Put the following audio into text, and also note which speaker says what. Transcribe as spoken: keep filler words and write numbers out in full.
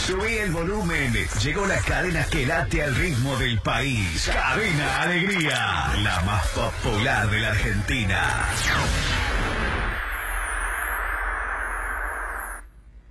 Speaker 1: Subí el volumen. Llegó la cadena que late al ritmo del país. Cadena Alegría, la más popular de la Argentina.